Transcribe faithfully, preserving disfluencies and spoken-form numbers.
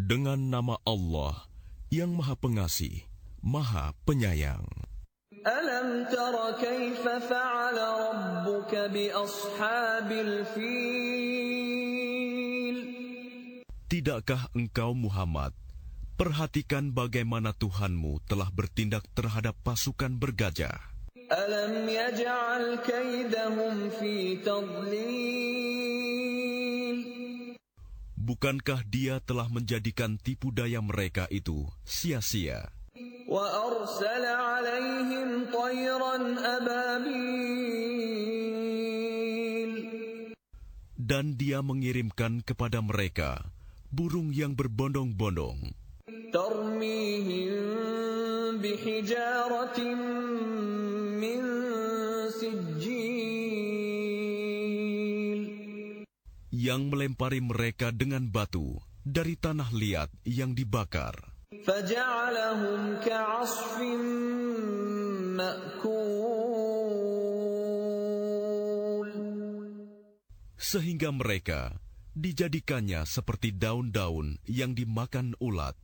Dengan nama Allah yang Maha Pengasih, Maha Penyayang. Alam tara kaifa fa'ala rabbuka bi ashabil fil? Tidakkah engkau Muhammad perhatikan bagaimana Tuhanmu telah bertindak terhadap pasukan bergajah? Alam yaj'al kaidahum fi tadlil? Bukankah Dia telah menjadikan tipu daya mereka itu sia-sia? Wa arsala 'alaihim tayran ababil. Dan Dia mengirimkan kepada mereka burung yang berbondong-bondong, Tarmihim bihijaratin min sijil. yang melempari mereka dengan batu dari tanah liat yang dibakar, Faja'alahum ka'asfin ma'kul. sehingga mereka dijadikannya seperti daun-daun yang dimakan ulat.